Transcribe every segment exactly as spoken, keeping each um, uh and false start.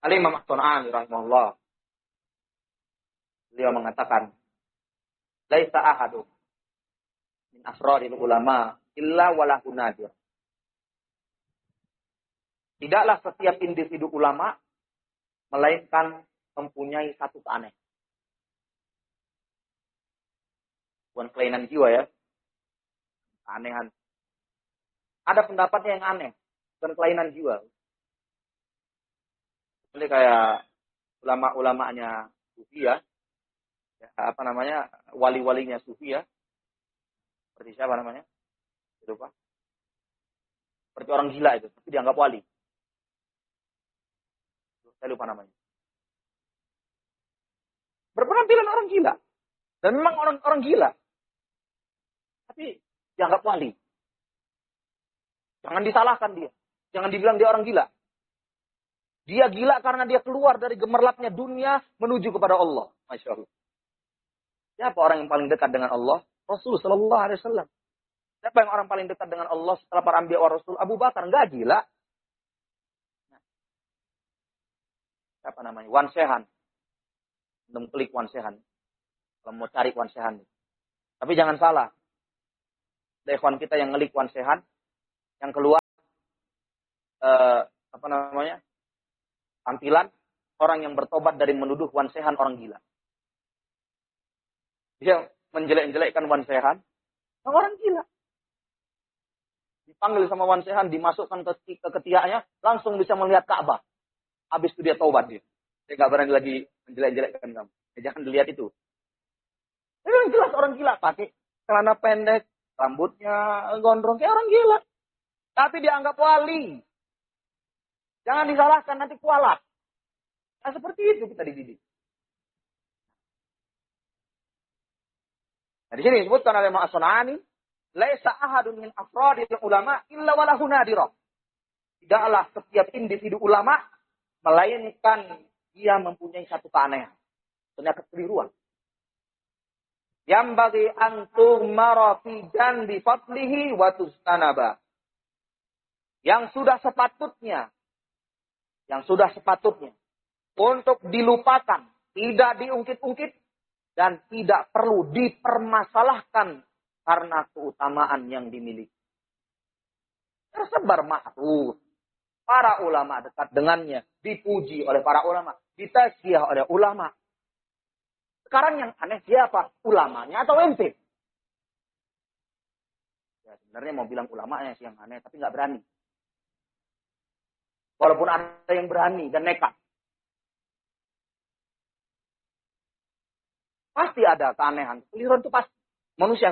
Al-Imam As-Sun'ani rahimahullah, beliau mengatakan, laisa ahadun min afradil ulama illa walahu nadir. Tidaklah setiap individu ulama melainkan mempunyai satu keanehan. Bukan kelainan jiwa ya. Keanehan. Ada pendapatnya yang aneh. Bukan kelainan jiwa. Ini kayak ulama-ulamanya Sufi ya. Ya, apa namanya? Wali-walinya Sufi ya. Seperti siapa namanya? Lupa. Seperti orang gila itu. Tapi dianggap wali. Saya lupa namanya. Berpenampilan orang gila. Dan memang orang-orang gila. Tapi dianggap wali. Jangan disalahkan dia. Jangan dibilang dia orang gila. Dia gila karena dia keluar dari gemerlapnya dunia menuju kepada Allah. Masya Allah. Siapa orang yang paling dekat dengan Allah? Rasul Sallallahu Alaihi Wasallam. Siapa yang orang paling dekat dengan Allah setelah para anbiya wa rasul? Abu Bakar. Enggak gila. Nah. Siapa namanya? Wan Sehan. Belum klik Wan Sehan. Kalau mau cari Wan Sehan. Tapi jangan salah. Ada ikhwan kita yang ngelik Wan Sehan. Yang keluar. Eh, apa namanya? Tampilan orang yang bertobat dari menuduh Wan Sehan orang gila. Dia menjelek-jelekkan Wan Sehan. Orang gila. Dipanggil sama Wan Sehan, dimasukkan ke, ke ketiaknya, langsung bisa melihat Ka'bah. Habis itu dia taubat dia. Dia gak berani lagi menjelek-jelekkan kamu. Ya, jangan dilihat itu. Itu yang jelas orang gila. Pakai celana pendek, rambutnya gondrong. Kayak orang gila. Tapi dianggap wali. Jangan disalahkan, nanti kualat. Nah, seperti itu kita dididik. Nah, di sini disebutkan oleh As-Sun'ani, laisa ahadun min afradil ulama illa walahu nadirah. Tidaklah setiap individu ulama melainkan dia mempunyai satu keanehan, ternyata kekeliruan. Yang bagi antum marafijan bi fadlihi wa tustanaba. Yang sudah sepatutnya yang sudah sepatutnya untuk dilupakan, tidak diungkit-ungkit, dan tidak perlu dipermasalahkan karena keutamaan yang dimiliki. Tersebar ma'ruf. Para ulama dekat dengannya, dipuji oleh para ulama, ditazkiyah oleh ulama. Sekarang yang aneh siapa? Ulamanya atau ente? Ya, sebenarnya mau bilang ulamanya sih yang aneh, tapi nggak berani. Walaupun ada yang berani dan nekat. Pasti ada keanehan. Keliruan itu pasti. Manusia.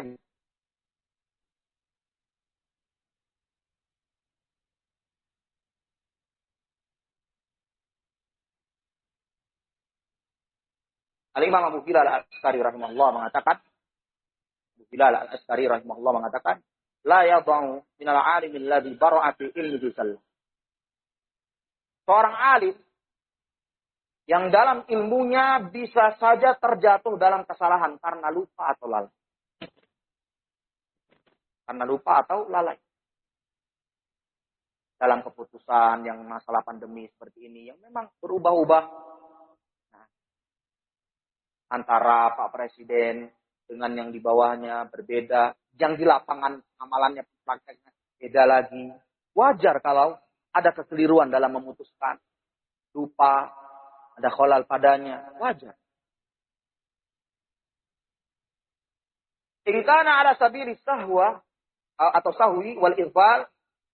Al-Imam Abu Bilal Al-Askari rahimahullah mengatakan. Abu Bilal Al-Askari rahimahullah mengatakan. La yadha'u minal alimil ladhi bara'ati ilmi sallam. Seorang alim yang dalam ilmunya bisa saja terjatuh dalam kesalahan karena lupa atau lalai. Karena lupa atau lalai. Dalam keputusan yang masalah pandemi seperti ini yang memang berubah-ubah. Nah, antara Pak Presiden dengan yang di bawahnya berbeda. Yang di lapangan amalannya prakteknya beda lagi. Wajar kalau ada kekeliruan dalam memutuskan. Lupa. Ada kholal padanya. Wajar. In kana ala sabili sahwa. Atau sahwi wal ighfal.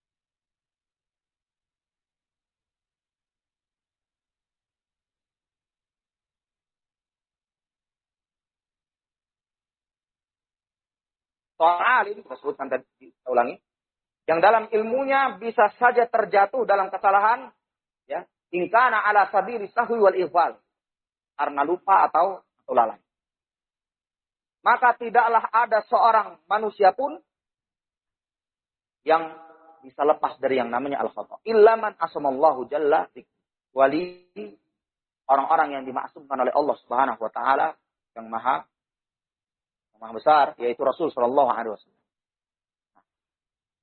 Soal ini kita sebutkan tadi. Kita ulangi. Yang dalam ilmunya bisa saja terjatuh dalam kesalahan, ya, in kana ala sabili sahwi wal ighfal, karena lupa atau atau lalai. Maka tidaklah ada seorang manusia pun yang bisa lepas dari yang namanya al-khata. Illa man asamallahu jalla wali, orang-orang yang dimaksumkan oleh Allah Subhanahu wa taala yang maha yang maha besar, yaitu Rasul sallallahu alaihi wasallam.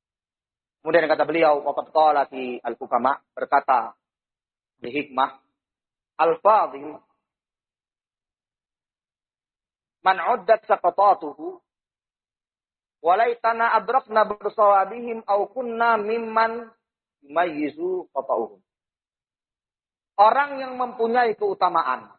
Kemudian kata beliau, waqad qala fi al-hukama, berkata di hikmah, al-fadhil man uddat saqatatuhu walaitana adrakna bersawabihim aw kunna mimman yumayyizu qata'uhum. Orang yang mempunyai keutamaan.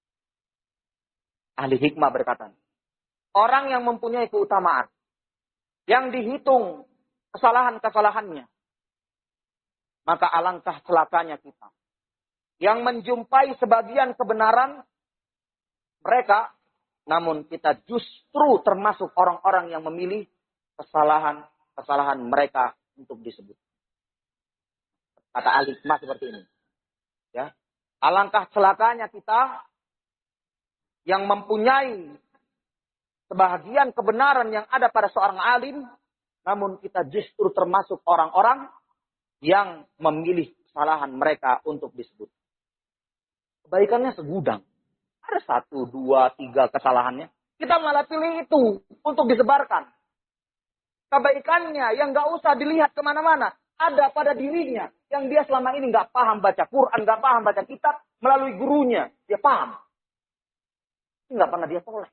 Ahli hikmah berkata, orang yang mempunyai keutamaan, yang dihitung kesalahan-kesalahannya, maka alangkah celakanya kita. Yang menjumpai sebagian kebenaran mereka, namun kita justru termasuk orang-orang yang memilih kesalahan-kesalahan mereka untuk disebut. Kata ahli hikmah seperti ini. Ya, alangkah celakanya kita yang mempunyai sebahagian kebenaran yang ada pada seorang alim, namun kita justru termasuk orang-orang yang memilih kesalahan mereka untuk disebut. Kebaikannya segudang. Ada satu, dua, tiga kesalahannya. Kita malah pilih itu untuk disebarkan. Kebaikannya yang gak usah dilihat kemana-mana. Ada pada dirinya. Yang dia selama ini gak paham baca Quran, gak paham baca kitab. Melalui gurunya, dia paham. Ini gak pernah dia tolak.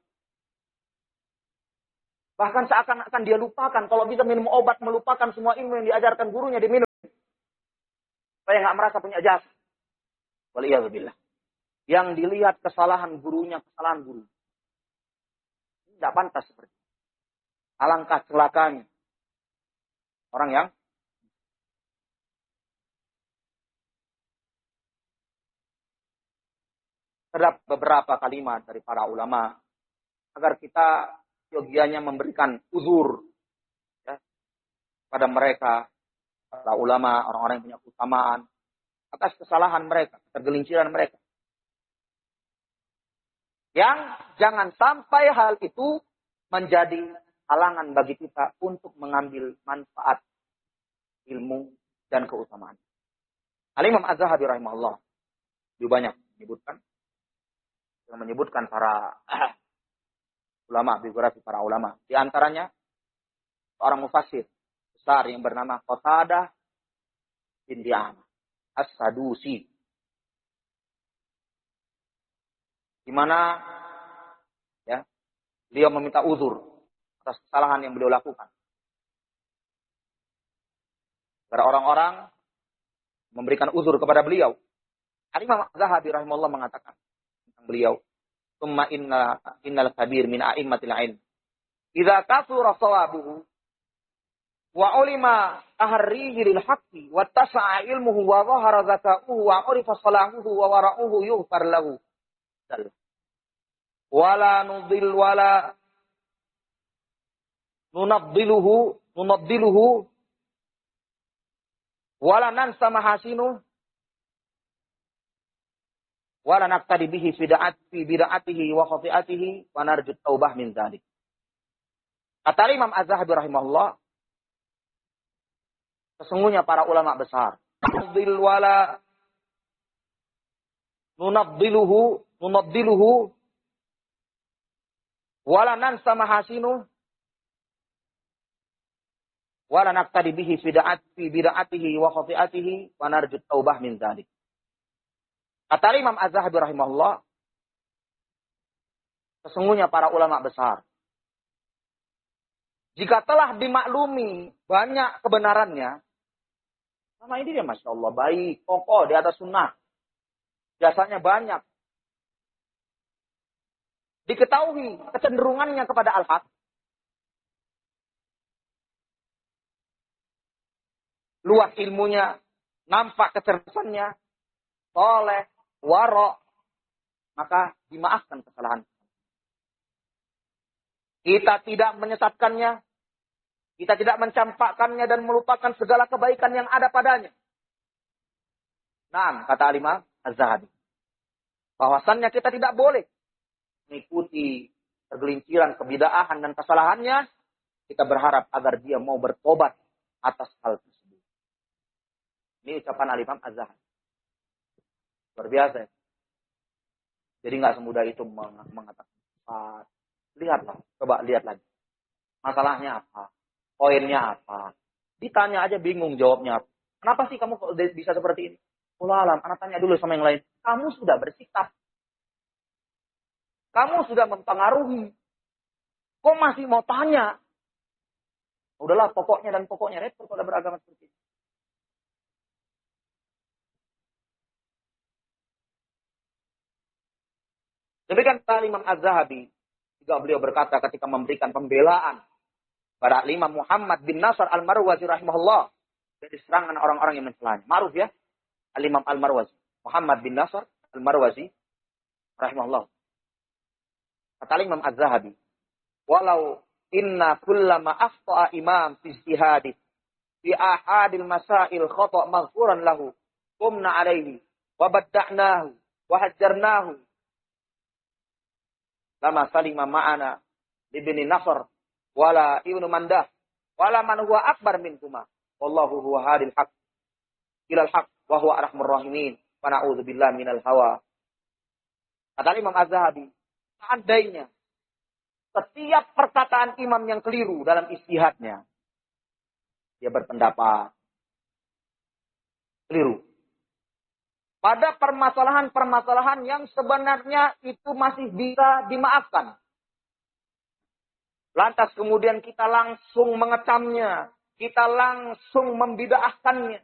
Bahkan seakan-akan dia lupakan. Kalau bisa minum obat, melupakan semua ilmu yang diajarkan gurunya, diminum. Supaya gak merasa punya jasa. Waliyahzubillah. Yang dilihat kesalahan gurunya, kesalahan guru. Tidak pantas seperti itu. Alangkah celakanya. Orang yang terdapat beberapa kalimat dari para ulama agar kita yogianya memberikan uzur ya, pada mereka, para ulama, orang-orang yang punya keutamaan atas kesalahan mereka, tergelinciran mereka. Yang jangan sampai hal itu menjadi halangan bagi kita untuk mengambil manfaat ilmu dan keutamaan. Al-Imam Az-Zahabi rahimahullah lebih banyak menyebutkan yang menyebutkan para ulama, biografi para ulama. Di antaranya seorang mufassir besar yang bernama Qatadah bin Di'amah As-Sadusi. Di mana ya, beliau meminta uzur atas kesalahan yang beliau lakukan. Para orang-orang memberikan uzur kepada beliau. Al-Imam Az-Zahabi rahimahullah mengatakan tentang beliau, "Tsumma inna innal kabir min a'immatil ilm. Idza kasura shawabuhu wa ulima ahrihi lil haqqi wa tasa'a ilmuhu wa dhahara zaka'uhu wa urifa salahuhu wa wara'uhu yughfar lahu. Wala nudil wala nunaddiluhu nunaddiluhu wala nansa mahasinu wala naqtadi bihi fi da'ati bid'atihi wa khati'atihi wa narju taubah min dzalik." Kata Imam Az-Zahabi rahimahullah, sesungguhnya para ulama besar, nudil wala nunaddiluhu nunaddiluhu wala nansa mahasinu wala naqtadi bihi fi bid'atihi wa khati'atihi wa narju taubah min dzalik. Kata Imam Az-Zahabi rahimahullah, sesungguhnya para ulama besar, jika telah dimaklumi banyak kebenarannya, sama ini dia Masya Allah baik, kokoh di atas sunnah, jasanya banyak, diketahui kecenderungannya kepada al-haq, luas ilmunya, nampak kecerdasannya, soleh, waro, maka dimaafkan kesalahan. Kita tidak menyesatkannya, kita tidak mencampakkannya dan melupakan segala kebaikan yang ada padanya. Nah, kata Al-Imam Az-Zahabi, bahwasannya kita tidak boleh mengikuti tergelinciran kebidaahan dan kesalahannya. Kita berharap agar dia mau bertobat atas hal tersebut. Ini ucapan Al-Imam Az-Zahabi. Luar biasa. Jadi nggak semudah itu mengatakan. Lihatlah, coba lihat lagi. Masalahnya apa? Poinnya apa? Ditanya aja bingung jawabnya apa. Kenapa sih kamu bisa seperti ini? Allah alam, anak tanya dulu sama yang lain. Kamu sudah bersikap. Kamu sudah mempengaruhi. Kok masih mau tanya? Udahlah pokoknya dan pokoknya repot kalau beragama seperti itu. Demikian kata Imam Az-Zahabi. Juga beliau berkata ketika memberikan pembelaan pada Imam Muhammad bin Nasr Al-Marwazi rahimahullah. Dari serangan orang-orang yang mencelanya. Ma'ruf ya. Al-Imam Al-Marwazi. Muhammad bin Nasr Al-Marwazi rahimahullah. Kata Imam Az-Zahabi. Walau inna kullama afta'a imam fi ijtihadi fi ahadil masail khata' maghfuran lahu. Qumna alaihi. Wa badda'nahu. Wa hajjarnahu. Lama salima ma'ana ibni Nasr wala ibnu Mandah wala man huwa akbar minkuma wallahu huwa hadil haq ilal haq wa huwa arhamur rahimin wa na'udzu billahi minal hawa. Kata Imam Az-Zahabi, seandainya setiap perkataan imam yang keliru dalam ijtihadnya, dia berpendapat keliru pada permasalahan-permasalahan yang sebenarnya itu masih bisa dimaafkan. Lantas kemudian kita langsung mengecamnya. Kita langsung membid'ahkannya.